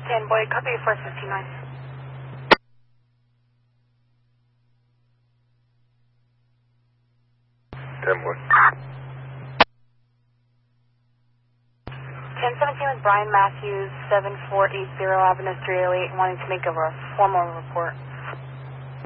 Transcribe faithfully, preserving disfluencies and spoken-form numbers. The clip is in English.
ten boy, copy four fifty-nine. ten boy. ten seventeen with Brian Matthews, seven four eight zero Avenue three oh eight, wanting to make a formal report.